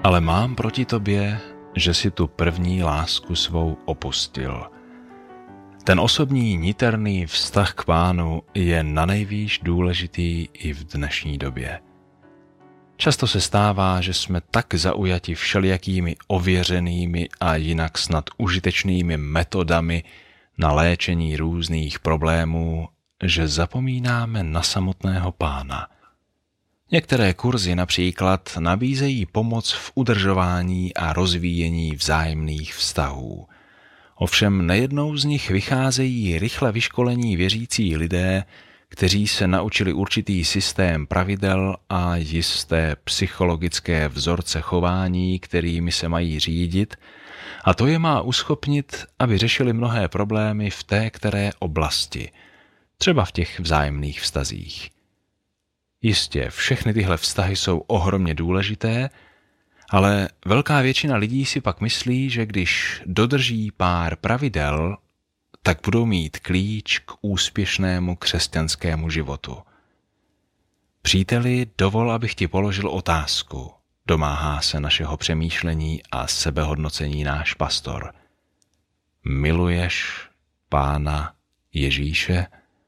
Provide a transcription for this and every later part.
Ale mám proti tobě, že si tu první lásku svou opustil. Ten osobní niterný vztah k Pánu je nanejvýš důležitý i v dnešní době. Často se stává, že jsme tak zaujati všelijakými ověřenými a jinak snad užitečnými metodami na léčení různých problémů, že zapomínáme na samotného Pána. Některé kurzy například nabízejí pomoc v udržování a rozvíjení vzájemných vztahů. Ovšem nejednou z nich vycházejí rychle vyškolení věřící lidé, kteří se naučili určitý systém pravidel a jisté psychologické vzorce chování, kterými se mají řídit, a to je má uschopnit, aby řešili mnohé problémy v té které oblasti, třeba v těch vzájemných vztazích. Jistě, všechny tyhle vztahy jsou ohromně důležité, ale velká většina lidí si pak myslí, že když dodrží pár pravidel, tak budou mít klíč k úspěšnému křesťanskému životu. Příteli, dovol, abych ti položil otázku. Domáhá se našeho přemýšlení a sebehodnocení náš pastor. Miluješ Pána Ježíše?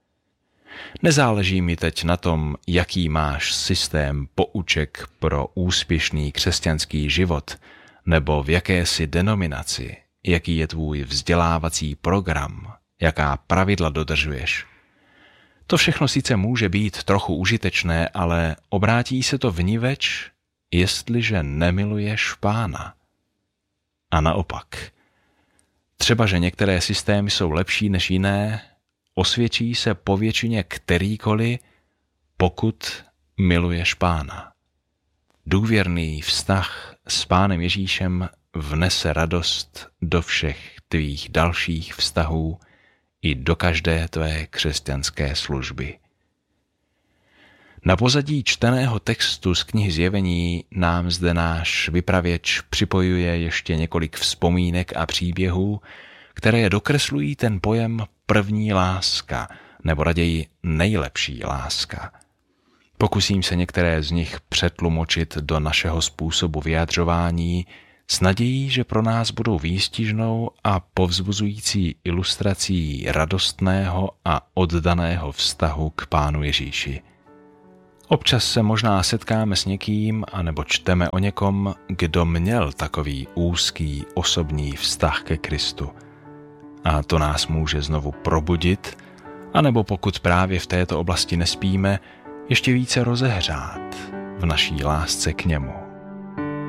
Nezáleží mi teď na tom, jaký máš systém pouček pro úspěšný křesťanský život, nebo v jakési denominaci, jaký je tvůj vzdělávací program, jaká pravidla dodržuješ. To všechno sice může být trochu užitečné, ale obrátí se to vniveč, jestliže nemiluješ Pána. A naopak. Třeba, že některé systémy jsou lepší než jiné, osvědčí se povětšině kterýkoliv, pokud miluješ Pána. Důvěrný vztah s Pánem Ježíšem vnese radost do všech tvých dalších vztahů i do každé tvé křesťanské služby. Na pozadí čteného textu z knihy Zjevení nám zde náš vypravěč připojuje ještě několik vzpomínek a příběhů, které dokreslují ten pojem první láska, nebo raději nejlepší láska. Pokusím se některé z nich přetlumočit do našeho způsobu vyjadřování s nadějí, že pro nás budou výstižnou a povzbuzující ilustrací radostného a oddaného vztahu k Pánu Ježíši. Občas se možná setkáme s někým, anebo čteme o někom, kdo měl takový úzký osobní vztah ke Kristu. A to nás může znovu probudit, anebo pokud právě v této oblasti nespíme, ještě více rozehřát v naší lásce k němu.